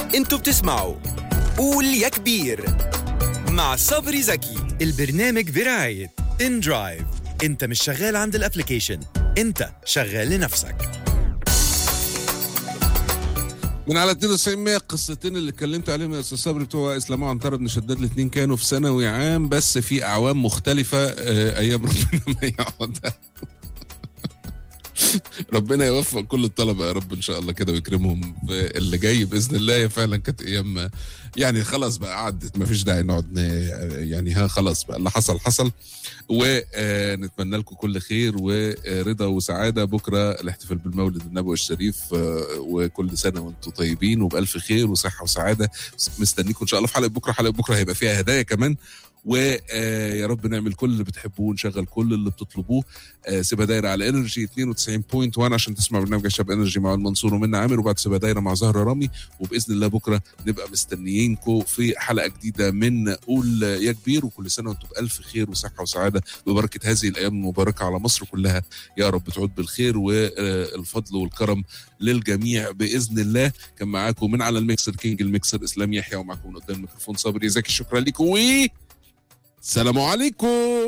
انتوا بتسمعوا قول يا كبير مع صبري زكي. البرنامج برعاية ان درايف. انت مش شغال عند الابليكيشن، انت شغال لنفسك. من على 92 قصتين اللي اتكلمت عليهم يا استاذ صبري بتوع اسلام وعنتر بن شداد، الاثنين كانوا في ثانوي عام بس في اعوام مختلفه. ايام ربنا ما يقعد. ربنا يوفق كل الطلبه يا رب ان شاء الله كده ويكرمهم في اللي جاي باذن الله. هي فعلا كانت ايام يعني خلاص بقى عدت، ما فيش داعي نقعد يعني ها خلاص بقى اللي حصل حصل. ونتمنى لكم كل خير ورضا وسعاده. بكره الاحتفال بالمولد النبوي الشريف، وكل سنه وانتم طيبين وبالف خير وصحه وسعاده. مستنيكم ان شاء الله في حلقه بكره. حلقه بكره هيبقى فيها هدايا كمان، ويا رب نعمل كل اللي بتحبوه ونشغل كل اللي بتطلبوه. سيبها دايره على انرجي 92.1 عشان تسمع برنامج شاب انرجي مع المنصور ومنى عامر، وبعد سيبها دايره مع زهره رامي. وباذن الله بكره نبقى مستنيينكم في حلقه جديده من قول يا كبير. وكل سنه وانتم بالف خير وصحه وسعاده ببركه هذه الايام المباركه على مصر كلها يا رب. تعود بالخير والفضل والكرم للجميع باذن الله. كان معاكم من على الميكسر كينج الميكسر اسلام يحيى، ومعكم من قدام الميكروفون صبري زكي. شكرا لكم السلام عليكم.